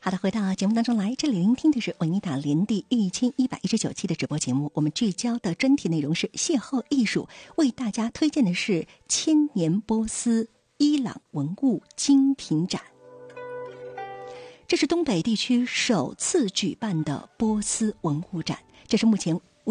好的，回到节目当中来，这里聆听的是维尼达连第1119期的直播节目。我们聚焦的专题内容是邂逅艺术，为大家推荐的是千年波斯伊朗文物精品展。这是东北地区首次举办的波斯文物展，这是目前